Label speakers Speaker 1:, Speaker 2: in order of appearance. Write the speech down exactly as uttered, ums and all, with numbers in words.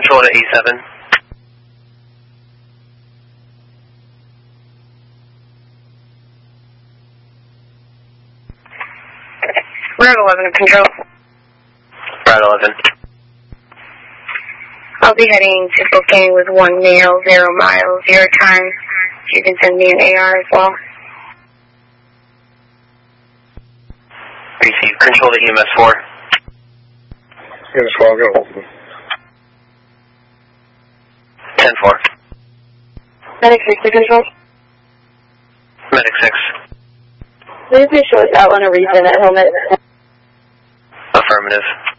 Speaker 1: control to E seven.
Speaker 2: Route eleven to control.
Speaker 1: Route eleven.
Speaker 2: I'll be heading to Spokane with one male, zero miles, zero time. You can send me an A R as well.
Speaker 1: Receive. Control to E M S four.
Speaker 3: E M S four, I'll get hold of them.
Speaker 1: ten four.
Speaker 2: Medic six to control.
Speaker 1: Medic six.
Speaker 2: Please make sure it's out on a reason at helmet.
Speaker 1: Affirmative.